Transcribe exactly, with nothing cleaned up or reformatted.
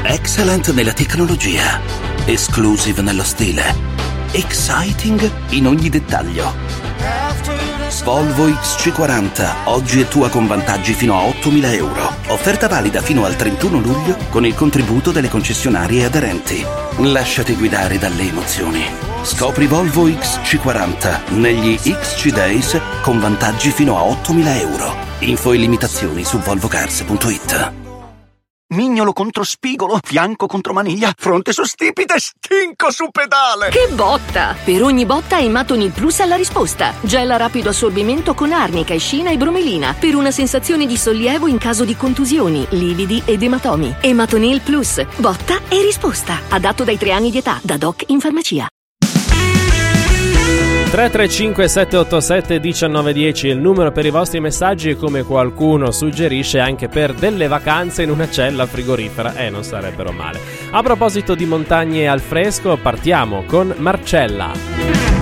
Excellent nella tecnologia, exclusive nello stile, exciting in ogni dettaglio. Volvo X C quaranta, oggi è tua con vantaggi fino a ottomila euro. Offerta valida fino al trentuno luglio con il contributo delle concessionarie aderenti. Lasciati guidare dalle emozioni. Scopri Volvo X C quaranta negli X C Days con vantaggi fino a ottomila euro. Info e limitazioni su volvocars punto it. Mignolo contro spigolo, fianco contro maniglia, fronte su stipite, stinco su pedale. Che botta! Per ogni botta Ematonil Plus ha la risposta. Gel a rapido assorbimento con arnica, escina e bromelina per una sensazione di sollievo in caso di contusioni, lividi ed ematomi. Ematonil Plus, botta e risposta. Adatto dai tre anni di età, da doc in farmacia. tre tre cinque sette otto sette uno nove uno zero è il numero per i vostri messaggi e, come qualcuno suggerisce, anche per delle vacanze in una cella frigorifera, eh non sarebbero male. A proposito di montagne al fresco, partiamo con Marcella.